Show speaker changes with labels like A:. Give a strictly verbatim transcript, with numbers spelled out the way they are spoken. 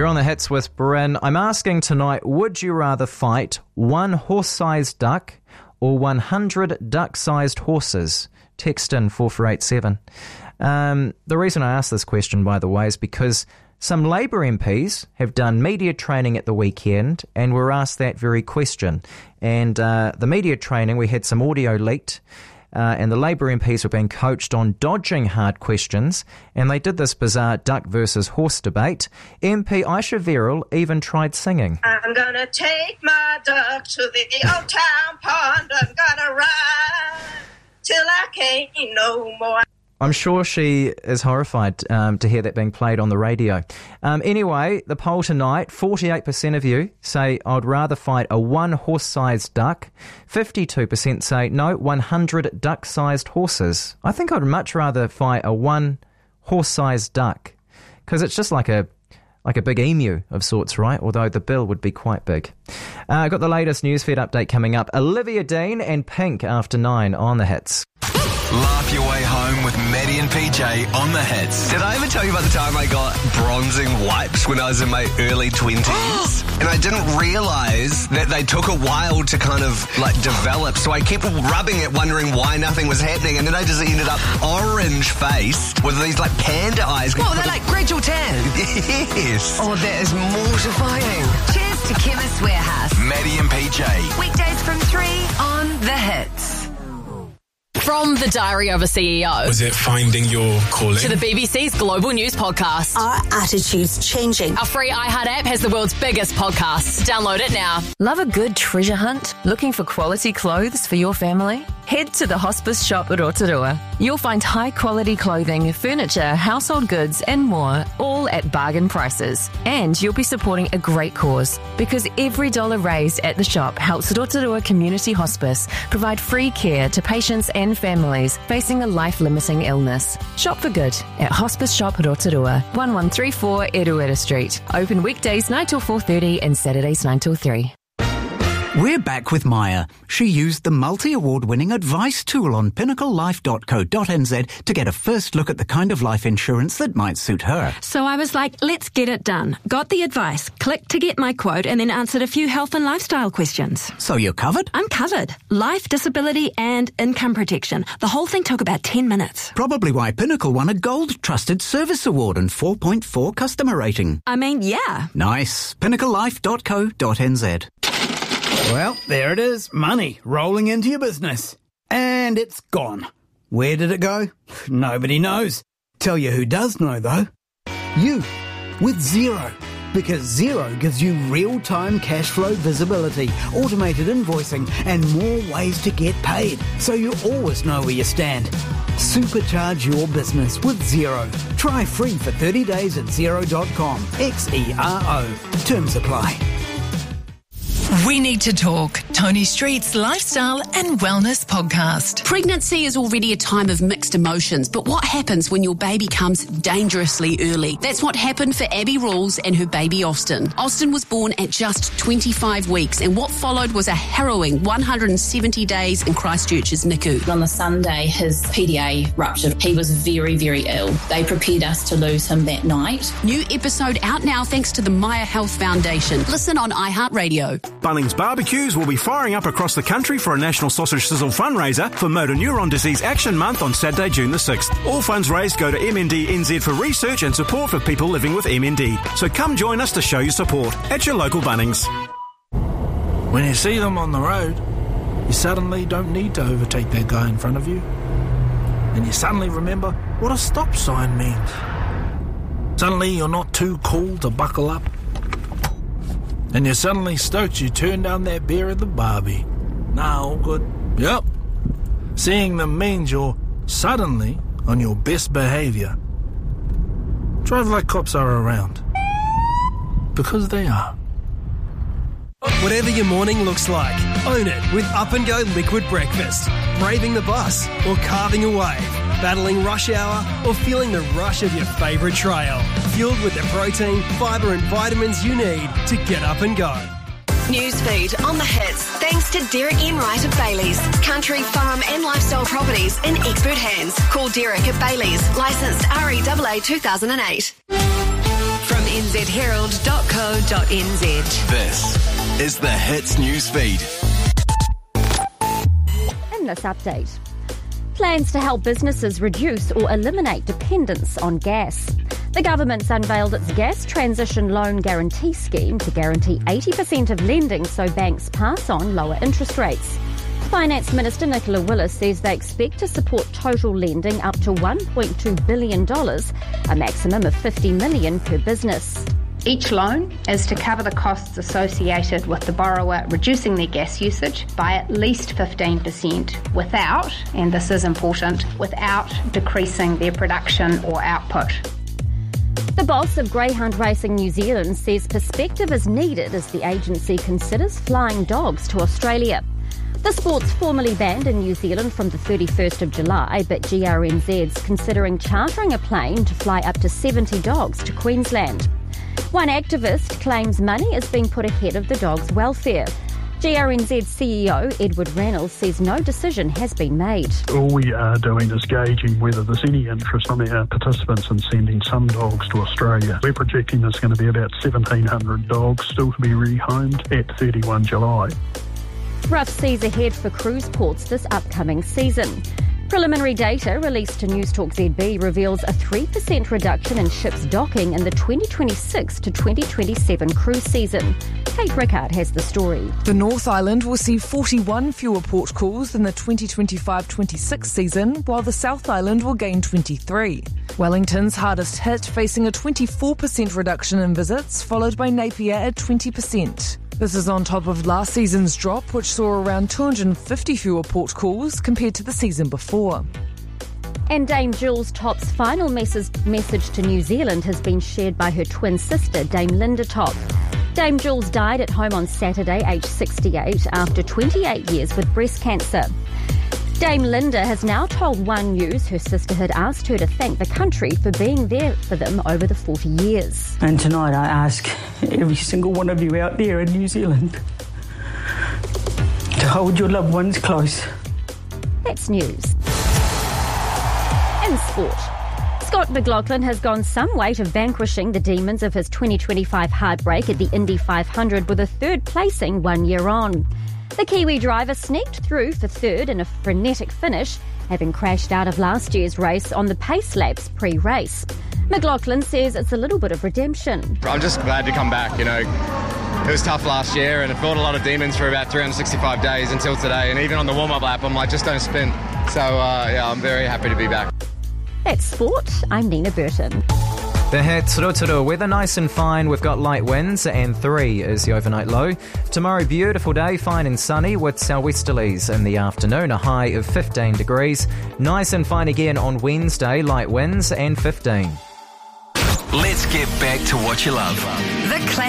A: You're on the Hits with Bryn. I'm asking tonight, would you rather fight one horse-sized duck or one hundred duck-sized horses? Text in four four eight seven. Um, the reason I asked this question, by the way, is because some Labour M Ps have done media training at the weekend and were asked that very question. And uh, the media training, we had some audio leaked, uh, and the Labour M Ps were being coached on dodging hard questions, and they did this bizarre duck versus horse debate. M P Aisha Verrill even tried singing.
B: I'm gonna take my duck to the old town pond. I'm gonna ride till I can't no more.
A: I'm sure she is horrified um, to hear that being played on the radio. Um, anyway, the poll tonight, forty-eight percent of you say I'd rather fight a one horse-sized duck. fifty-two percent say no, one hundred duck-sized horses. I think I'd much rather fight a one horse-sized duck, because it's just like a like a big emu of sorts, right? Although the bill would be quite big. Uh, I've got the latest newsfeed update coming up. Olivia Dean and Pink after nine on the Hits.
C: Laugh your way home with Maddie and P J on the Hits. Did I ever tell you about the time I got bronzing wipes when I was in my early twenties? And I didn't realise that they took a while to kind of like develop, so I kept rubbing it wondering why nothing was happening, and then I just ended up orange-faced with these like panda eyes.
D: What, they're like Gregel tan?
C: Yes.
D: Oh, that is mortifying. Cheers to Chemist Warehouse.
C: Maddie and P J.
D: Weekdays from three on the Hits.
E: From the Diary of a C E O.
F: Was it finding your calling?
E: To the B B C's Global News Podcast.
G: Our attitude's changing.
E: Our free iHeart app has the world's biggest podcasts. Download it now.
H: Love a good treasure hunt? Looking for quality clothes for your family? Head to the Hospice Shop at Rotorua. You'll find high-quality clothing, furniture, household goods and more, all at bargain prices. And you'll be supporting a great cause, because every dollar raised at the shop helps Rotorua Community Hospice provide free care to patients and families facing a life-limiting illness. Shop for good at Hospice Shop Rotorua, one one three four Eruera Street. Open weekdays nine till four thirty and Saturdays nine till three.
I: We're back with Maya. She used the multi-award-winning advice tool on pinnacle life dot co dot n z to get a first look at the kind of life insurance that might suit her.
J: So I was like, let's get it done. Got the advice, clicked to get my quote, and then answered a few health and lifestyle questions.
I: So you're covered?
J: I'm covered. Life, disability, and income protection. The whole thing took about ten minutes.
I: Probably why Pinnacle won a Gold Trusted Service Award and four point four customer rating.
J: I mean, yeah.
I: Nice. pinnacle life dot co dot n z.
K: Well, there it is. Money rolling into your business. And it's gone. Where did it go? Nobody knows. Tell you who does know, though. You. With Xero. Because Xero gives you real-time cash flow visibility, automated invoicing, and more ways to get paid. So you always know where you stand. Supercharge your business with Xero. Try free for thirty days at xero dot com. X E R O. Terms apply.
L: We Need to Talk, Tony Street's lifestyle and wellness podcast.
M: Pregnancy is already a time of mixed emotions, but what happens when your baby comes dangerously early? That's what happened for Abby Rawls and her baby Austin. Austin was born at just twenty-five weeks, and what followed was a harrowing one hundred seventy days in Christchurch's N I C U.
N: On the Sunday, his P D A ruptured. He was very, very ill. They prepared us to lose him that night.
M: New episode out now thanks to the Maya Health Foundation. Listen on iHeartRadio.
O: Bunnings Barbecues will be firing up across the country for a National Sausage Sizzle fundraiser for Motor Neuron Disease Action Month on Saturday, June the sixth. All funds raised go to M N D N Z for research and support for people living with M N D. So come join us to show your support at your local Bunnings.
P: When you see them on the road, you suddenly don't need to overtake that guy in front of you. And you suddenly remember what a stop sign means. Suddenly you're not too cool to buckle up. And you're suddenly stoked you turned down that beer at the Barbie. Nah, all good. Yep. Seeing them means you're suddenly on your best behaviour. Drive like cops are around. Because they are.
Q: Whatever your morning looks like, own it with Up and Go Liquid Breakfast. Braving the bus or carving a wave, battling rush hour or feeling the rush of your favourite trail. Fueled with the protein, fibre and vitamins you need to get up and go.
R: Newsfeed on the Hits, thanks to Derek Enright at Bailey's. Country, farm and lifestyle properties in expert hands. Call Derek at Bailey's, licensed R E A A two thousand eight. From
D: n z herald dot co dot n z.
C: This is the Hits News Feed.
S: In this update, plans to help businesses reduce or eliminate dependence on gas. The government's unveiled its gas transition loan guarantee scheme to guarantee eighty percent of lending so banks pass on lower interest rates. Finance Minister Nicola Willis says they expect to support total lending up to one point two billion dollars, a maximum of fifty million dollars per business.
T: Each loan is to cover the costs associated with the borrower reducing their gas usage by at least fifteen percent without, and this is important, without decreasing their production or output.
S: The boss of Greyhound Racing New Zealand says perspective is needed as the agency considers flying dogs to Australia. The sport's formally banned in New Zealand from the thirty-first of July, but G R N Z's considering chartering a plane to fly up to seventy dogs to Queensland. One activist claims money is being put ahead of the dogs' welfare. G R N Z C E O Edward Reynolds says no decision has been made.
U: All we are doing is gauging whether there's any interest from our participants in sending some dogs to Australia. We're projecting there's going to be about seventeen hundred dogs still to be rehomed at thirty-first of July.
S: Rough seas ahead for cruise ports this upcoming season. Preliminary data released to Newstalk Z B reveals a three percent reduction in ships docking in the twenty twenty-six to twenty twenty-seven cruise season. Kate Rickard has the story.
V: The North Island will see forty-one fewer port calls than the twenty twenty-five twenty-six season, while the South Island will gain twenty-three. Wellington's hardest hit, facing a twenty-four percent reduction in visits, followed by Napier at twenty percent. This is on top of last season's drop, which saw around two hundred fifty fewer port calls compared to the season before.
S: And Dame Jules Topp's final message, message to New Zealand has been shared by her twin sister, Dame Linda Topp. Dame Jules died at home on Saturday, aged sixty-eight, after twenty-eight years with breast cancer. Dame Linda has now told One News her sister had asked her to thank the country for being there for them over the forty years.
W: And tonight I ask every single one of you out there in New Zealand to hold your loved ones close.
S: That's news. In sport, Scott McLaughlin has gone some way to vanquishing the demons of his twenty twenty-five heartbreak at the Indy five hundred with a third placing one year on. The Kiwi driver sneaked through for third in a frenetic finish, having crashed out of last year's race on the pace laps pre-race. McLaughlin says it's a little bit of redemption.
X: I'm just glad to come back, you know. It was tough last year and it fought a lot of demons for about three hundred sixty-five days until today, and even on the warm-up lap I'm like, just don't spin. So uh, yeah, I'm very happy to be back.
S: That's sport. I'm Nina Burton.
A: The Hits Rotorua weather nice and fine. We've got light winds and three is the overnight low. Tomorrow, beautiful day, fine and sunny with southwesterlies in the afternoon, a high of fifteen degrees. Nice and fine again on Wednesday, light winds and fifteen.
C: Let's get back to what you love.
D: The classic.